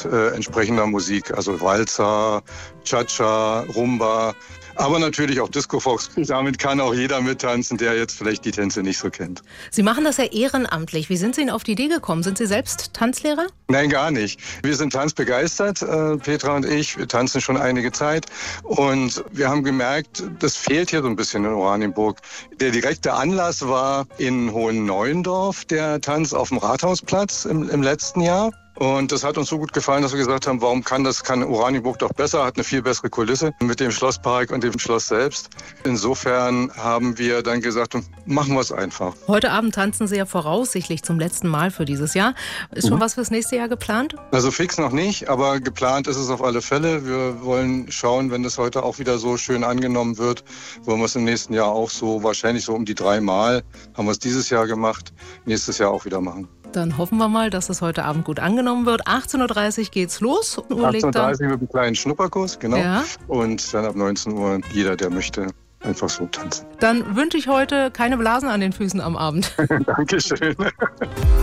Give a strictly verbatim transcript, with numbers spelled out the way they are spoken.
mit äh, entsprechender Musik, also Walzer, Cha-Cha, Rumba, aber natürlich auch Disco-Fox. Damit kann auch jeder mittanzen, der jetzt vielleicht die Tänze nicht so kennt. Sie machen das ja ehrenamtlich. Wie sind Sie denn auf die Idee gekommen? Sind Sie selbst Tanzlehrer? Nein, gar nicht. Wir sind tanzbegeistert, äh, Petra und ich. Wir tanzen schon einige Zeit und wir haben gemerkt, das fehlt hier so ein bisschen in Oranienburg. Der direkte Anlass war in Hohenneuendorf, der Tanz auf dem Rathausplatz im, im letzten Jahr. Und das hat uns so gut gefallen, dass wir gesagt haben, warum kann das, kann Oranienburg doch besser, hat eine viel bessere Kulisse mit dem Schlosspark und dem Schloss selbst. Insofern haben wir dann gesagt, machen wir es einfach. Heute Abend tanzen Sie ja voraussichtlich zum letzten Mal für dieses Jahr. Ist schon mhm. was fürs nächste Jahr geplant? Also fix noch nicht, aber geplant ist es auf alle Fälle. Wir wollen schauen, wenn das heute auch wieder so schön angenommen wird, wollen wir es im nächsten Jahr auch so, wahrscheinlich so um die drei Mal, haben wir es dieses Jahr gemacht, nächstes Jahr auch wieder machen. Dann hoffen wir mal, dass es heute Abend gut angenommen wird. achtzehn Uhr dreißig geht's los. achtzehn Uhr dreißig mit einem kleinen Schnupperkurs, genau. Ja. Und dann ab neunzehn Uhr jeder, der möchte, einfach so tanzen. Dann wünsche ich heute keine Blasen an den Füßen am Abend. Dankeschön.